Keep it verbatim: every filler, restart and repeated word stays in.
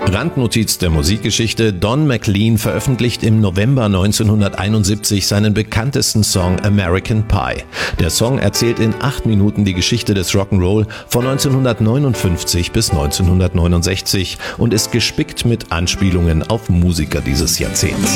Randnotiz der Musikgeschichte: Don McLean veröffentlicht im November neunzehnhunderteinundsiebzig seinen bekanntesten Song American Pie. Der Song erzählt in acht Minuten die Geschichte des Rock'n'Roll von neunzehnhundertneunundfünfzig bis neunzehnhundertneunundsechzig und ist gespickt mit Anspielungen auf Musiker dieses Jahrzehnts.